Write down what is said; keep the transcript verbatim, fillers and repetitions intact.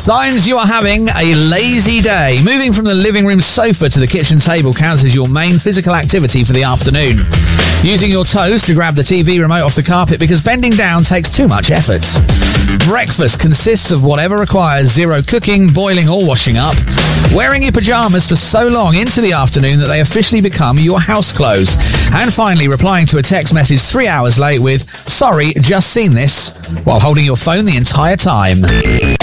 Signs you are having a lazy day. Moving from the living room sofa to the kitchen table counts as your main physical activity for the afternoon. Using your toes to grab the T V remote off the carpet because bending down takes too much effort. Breakfast consists of whatever requires zero cooking, boiling or washing up. Wearing your pyjamas for so long into the afternoon that they officially become your house clothes. And finally, replying to a text message three hours late with, "Sorry, just seen this," while holding your phone the entire time.